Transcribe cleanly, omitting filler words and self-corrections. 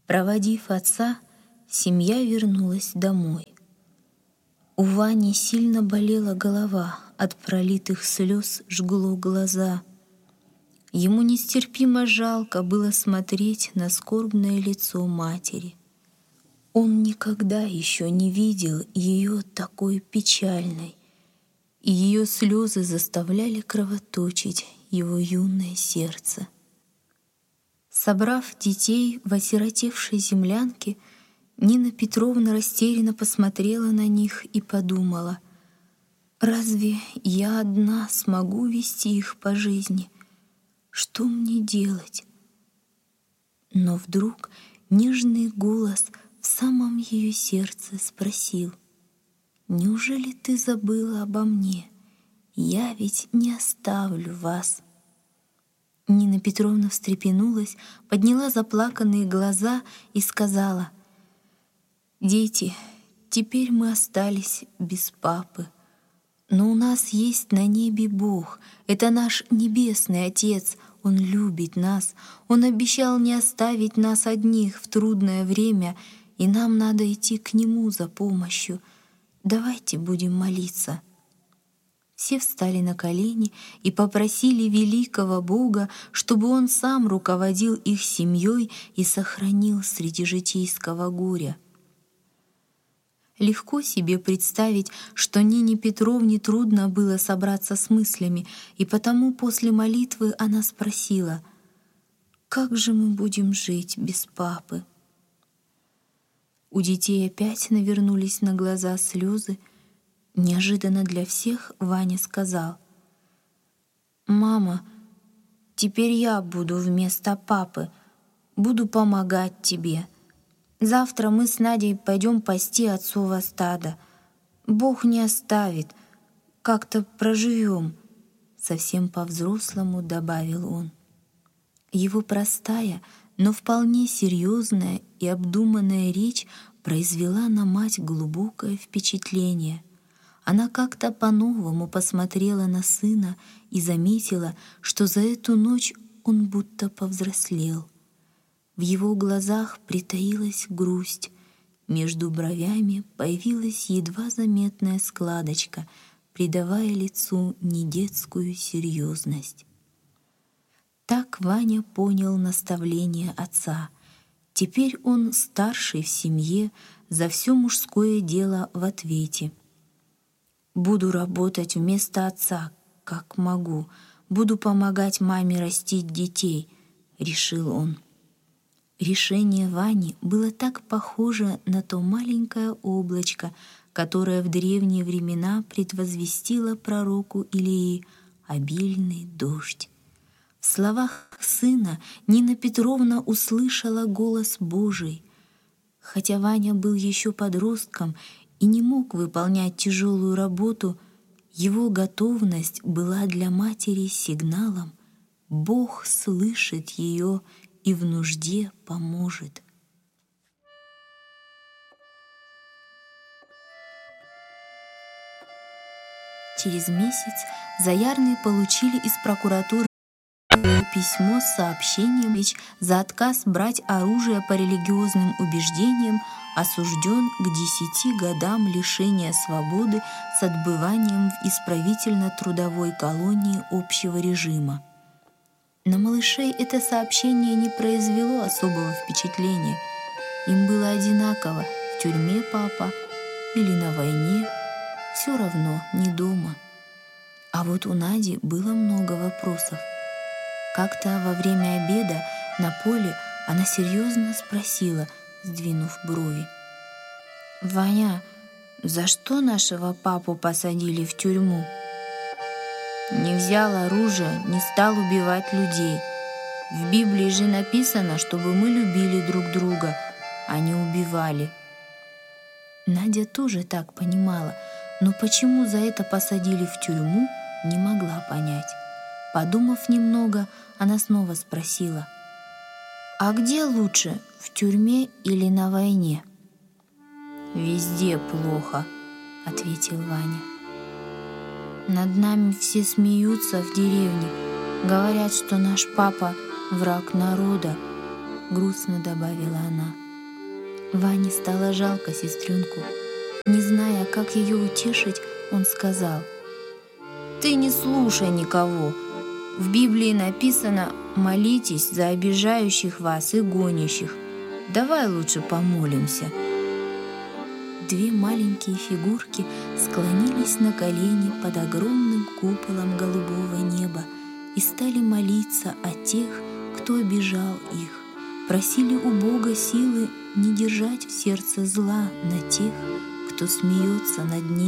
Проводив отца, семья вернулась домой. У Вани сильно болела голова, от пролитых слез жгло глаза. Ему нестерпимо жалко было смотреть на скорбное лицо матери. Он никогда еще не видел ее такой печальной, и ее слезы заставляли кровоточить его юное сердце. Собрав детей в осиротевшей землянке, Нина Петровна растерянно посмотрела на них и подумала: «Разве я одна смогу вести их по жизни? Что мне делать?» Но вдруг нежный голос в самом ее сердце спросил: «Неужели ты забыла обо мне? Я ведь не оставлю вас». Нина Петровна встрепенулась, подняла заплаканные глаза и сказала: «Дети, теперь мы остались без папы. Но у нас есть на небе Бог, это наш Небесный Отец, Он любит нас, Он обещал не оставить нас одних в трудное время, и нам надо идти к Нему за помощью. Давайте будем молиться». Все встали на колени и попросили великого Бога, чтобы Он сам руководил их семьей и сохранил среди житейского горя. Легко себе представить, что Нине Петровне трудно было собраться с мыслями, и потому после молитвы она спросила: «Как же мы будем жить без папы?» У детей опять навернулись на глаза слезы. Неожиданно для всех Ваня сказал: «Мама, теперь я буду вместо папы, буду помогать тебе. Завтра мы с Надей пойдем пасти отцово стадо. Бог не оставит, как-то проживем», — совсем по-взрослому добавил он. Его простая, но вполне серьезная и обдуманная речь произвела на мать глубокое впечатление. Она как-то по-новому посмотрела на сына и заметила, что за эту ночь он будто повзрослел. В его глазах притаилась грусть, между бровями появилась едва заметная складочка, придавая лицу недетскую серьезность. Так Ваня понял наставление отца. Теперь он старший в семье, за все мужское дело в ответе. «Буду работать вместо отца, как могу. Буду помогать маме растить детей», — решил он. Решение Вани было так похоже на то маленькое облачко, которое в древние времена предвозвестило пророку Илии обильный дождь. В словах сына Нина Петровна услышала голос Божий. Хотя Ваня был еще подростком и не мог выполнять тяжелую работу, его готовность была для матери сигналом: Бог слышит ее и в нужде поможет. Через месяц Заярные получили из прокуратуры письмо с сообщением, за отказ брать оружие по религиозным убеждениям осужден к 10 годам лишения свободы с отбыванием в исправительно-трудовой колонии общего режима. На малышей это сообщение не произвело особого впечатления. Им было одинаково, в тюрьме папа или на войне, все равно не дома. А вот у Нади было много вопросов. Как-то во время обеда на поле она серьезно спросила, сдвинув брови: «Ваня, за что нашего папу посадили в тюрьму?» «Не взял оружие, не стал убивать людей. В Библии же написано, чтобы мы любили друг друга, а не убивали». Надя тоже так понимала, но почему за это посадили в тюрьму, не могла понять. Подумав немного, она снова спросила: «А где лучше, в тюрьме или на войне?» «Везде плохо», — ответил Ваня. «Над нами все смеются в деревне, говорят, что наш папа — враг народа. — грустно добавила она. Ване стало жалко сестренку. Не зная, как ее утешить, он сказал: «Ты не слушай никого. В Библии написано: молитесь за обижающих вас и гонящих. Давай лучше помолимся». Две маленькие фигурки склонились на колени под огромным куполом голубого неба и стали молиться о тех, кто обижал их, просили у Бога силы не держать в сердце зла на тех, кто смеется над ними.